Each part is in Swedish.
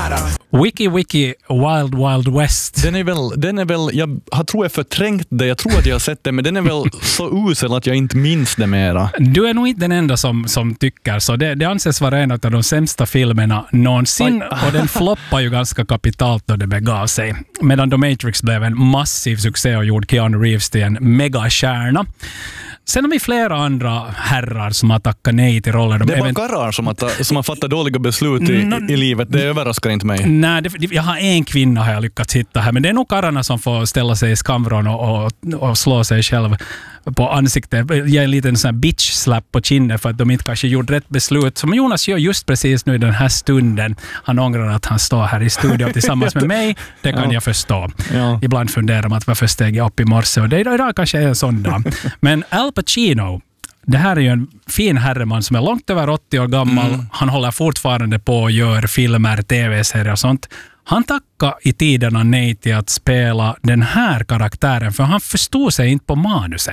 Wiki Wild Wild West. Den är väl jag tror jag förträngt det. Jag tror att jag har sett det, men den är väl så usel att jag inte minns det mera. Du är nog inte den enda som tycker så. Det anses vara en av de sämsta filmerna någonsin. Och den floppar ju ganska kapitalt då det begav sig. Medan The Matrix blev en massiv succé och gjorde Keanu Reeves till en megastjärna. Sen har vi flera andra herrar som har tackat nej till roller. Det är bara karrar som har fattat dåliga beslut i livet. Det överraskar inte mig. Nej, jag har en kvinna har jag lyckats hitta här. Men det är nog karlarna som får ställa sig i skamvrån och slå sig själv på ansiktet. Ge en liten sån här bitch-slap på kinden för att de inte kanske gjorde rätt beslut. Som Jonas gör just precis nu i den här stunden. Han ångrar att han står här i studion tillsammans med mig. Det kan jag förstå. Ja. Ibland funderar man att varför steg jag upp i morse. Och det idag kanske är en sån dag. Men Al Pacino, det här är ju en fin herreman som är långt över 80 år gammal. Han håller fortfarande på och gör filmer, tv-serier och sånt. Han tackade i tiderna nej till att spela den här karaktären för han förstod sig inte på manuset.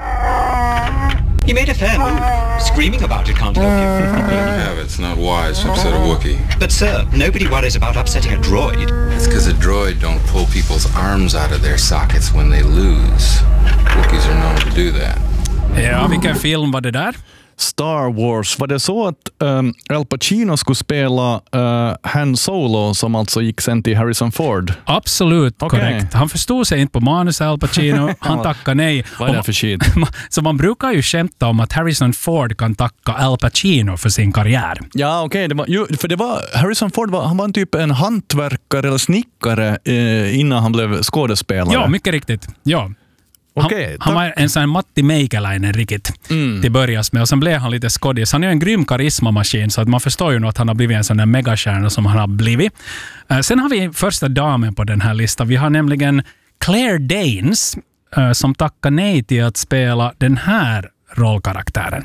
You made a fair move. Screaming about it can't help you. Yeah, it's not wise to upset a Wookiee. But sir, nobody worries about upsetting a droid. It's because a droid don't pull people's arms out of their sockets when they lose. Wookiees are known to do that. Ja, vilken film var det där? Star Wars. Var det så att Al Pacino skulle spela Han Solo som alltså gick sen till Harrison Ford? Absolut, korrekt. Han förstod sig inte på manus, Al Pacino. Han tackade nej. Vad är det för shit? Så man brukar ju skämta om att Harrison Ford kan tacka Al Pacino för sin karriär. Ja, okej. Harrison Ford han var en hantverkare eller snickare innan han blev skådespelare. Ja, mycket riktigt. Ja. Han var en sån Matti Meikäläinen riktigt till börjas med och sen blev han lite skådis. Han är en grym karismamaskin så att man förstår ju nog att han har blivit en sån där megastjärna som han har blivit. Sen har vi första damen på den här listan. Vi har nämligen Claire Danes som tackar nej till att spela den här rollkaraktären.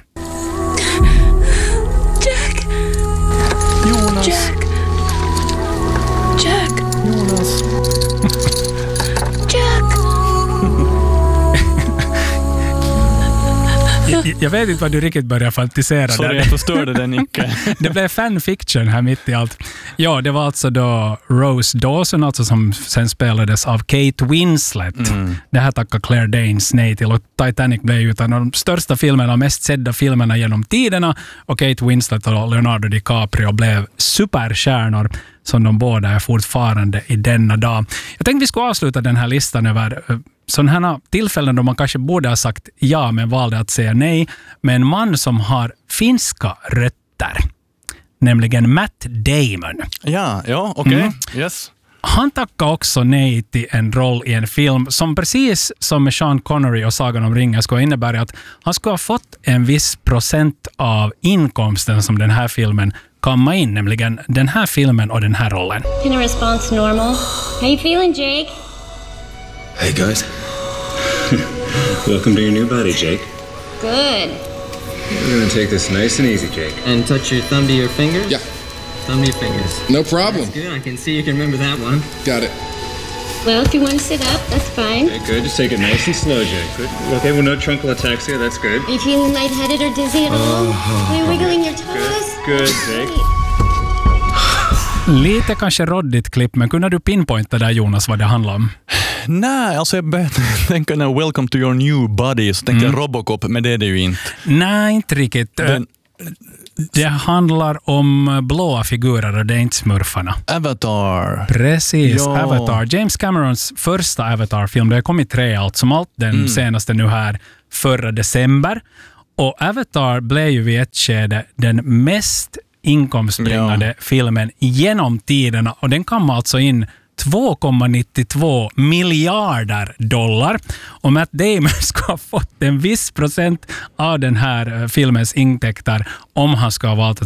Jack! Jonas! Jack! Jonas! Jag vet inte vad du riktigt börjar fantisera. Sorry, jag förstörde den inte. Det blev fanfiction här mitt i allt. Ja, det var alltså då Rose Dawson alltså som sen spelades av Kate Winslet. Det här tackar Claire Danes nej till och Titanic blev ju en av de största filmerna och mest sedda filmerna genom tiderna och Kate Winslet och Leonardo DiCaprio blev superstjärnor som de båda är fortfarande i denna dag. Jag tänkte vi ska avsluta den här listan över sådana här tillfällen då man kanske borde ha sagt ja men valde att säga nej. Med en man som har finska rötter. Nämligen Matt Damon. Ja, okej. Yes. Han tackade också nej till en roll i en film som precis som med Sean Connery och Sagan om ringen skulle innebära att han skulle ha fått en viss procent av inkomsten som den här filmen kamma in, nämligen den här filmen och den här rollen. In response normal. How you feeling, Jake? Hey guys. Welcome to your new body, Jake. Good. We're gonna take this nice and easy, Jake. And touch your thumb to your fingers? Yeah. Thumb to your fingers. No problem. That's good. I can see you can remember that one. Got it. Well, if you want to sit up, that's fine. Okay, good. Just take it nice and slow, Jake. Good. Okay, well, no truncal ataxia. That's good. Are you feeling lightheaded or dizzy at all? Are you wiggling your toes? Good, Jake. Lite kanske råddigt klipp, men kunde du pinpointa där, Jonas, vad det handlar om? Nej, alltså jag tänker när Welcome to your new body så tänkte jag Robocop, men det är det ju inte. Nej, inte riktigt. Det handlar om blåa figurer och det är inte smurfarna. Avatar. Precis, ja. Avatar. James Camerons första Avatar-film, det har kommit 3 allt som allt. Den senaste nu här förra december. Och Avatar blev ju vid ett skede den mest inkomstbringande filmen genom tiderna. Och den kom alltså in 2,92 miljarder dollar. Och Matt Damon ska ha fått en viss procent av den här filmens intäkter om han ska ha valt att